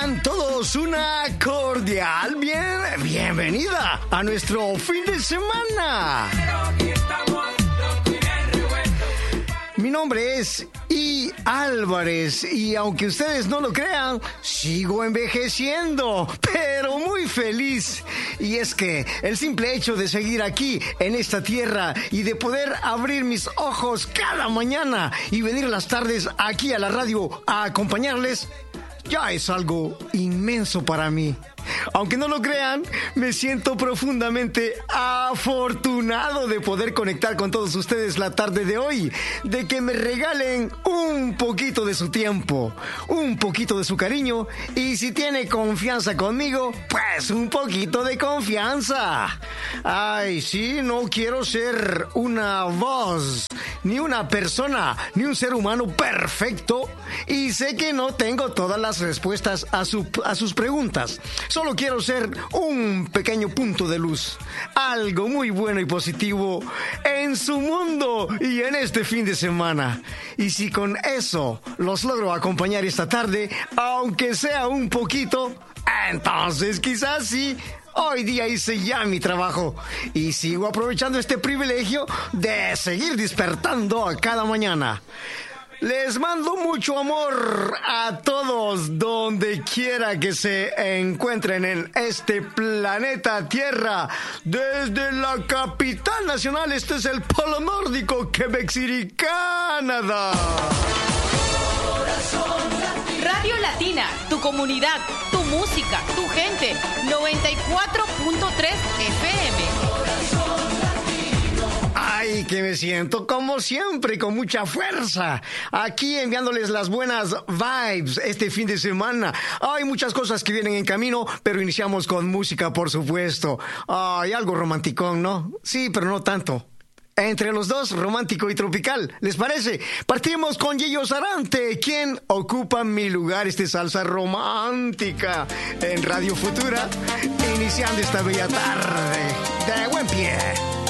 Tengan todos una cordial bienvenida a nuestro fin de semana. Mi nombre es I. Álvarez y aunque ustedes no lo crean, sigo envejeciendo, pero muy feliz. Y es que el simple hecho de seguir aquí en esta tierra y de poder abrir mis ojos cada mañana y venir las tardes aquí a la radio a acompañarles, ya es algo inmenso para mí. Aunque no lo crean, me siento profundamente afortunado de poder conectar con todos ustedes la tarde de hoy, de que me regalen un poquito de su tiempo, un poquito de su cariño y si tiene confianza conmigo, pues un poquito de confianza. Ay, sí, no quiero ser una voz, ni una persona, ni un ser humano perfecto y sé que no tengo todas las respuestas a sus preguntas. Solo quiero ser un pequeño punto de luz, algo muy bueno y positivo en su mundo y en este fin de semana. Y si con eso los logro acompañar esta tarde, aunque sea un poquito, entonces quizás sí, hoy día hice ya mi trabajo y sigo aprovechando este privilegio de seguir despertando a cada mañana. Les mando mucho amor a todos donde quiera que se encuentren en este planeta Tierra. Desde la capital nacional, este es el Polo Nórdico, Quebec City, Canadá. Radio Latina, tu comunidad, tu música, tu gente, 94.3 FM. Ay, que me siento como siempre, con mucha fuerza, aquí enviándoles las buenas vibes este fin de semana. Hay muchas cosas que vienen en camino, pero iniciamos con música, por supuesto. Ay, algo romanticón, ¿no? Sí, pero no tanto. Entre los dos, romántico y tropical, ¿les parece? Partimos con Gillo Sarante, quien ocupa mi lugar, salsa romántica en Radio Futura, iniciando esta bella tarde de buen pie.